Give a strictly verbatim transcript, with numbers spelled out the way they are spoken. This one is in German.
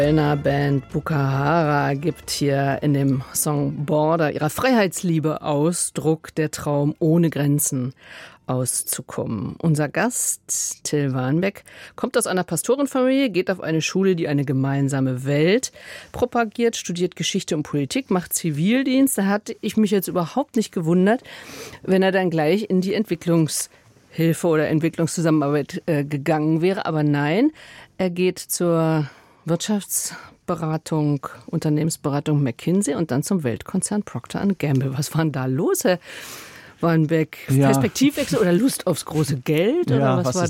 Kölner Band Bukahara gibt hier in dem Song Border ihrer Freiheitsliebe Ausdruck, der Traum ohne Grenzen auszukommen. Unser Gast, Till Warnbeck, kommt aus einer Pastorenfamilie, geht auf eine Schule, die eine gemeinsame Welt propagiert, studiert Geschichte und Politik, macht Zivildienst. Da hatte ich mich jetzt überhaupt nicht gewundert, wenn er dann gleich in die Entwicklungshilfe oder Entwicklungszusammenarbeit äh, gegangen wäre. Aber nein, er geht zur Wirtschaftsberatung, Unternehmensberatung McKinsey und dann zum Weltkonzern Procter and Gamble. Was war denn da los, Herr Warnbeck? Ja. Perspektivwechsel oder Lust aufs große Geld? Ja, oder was, was war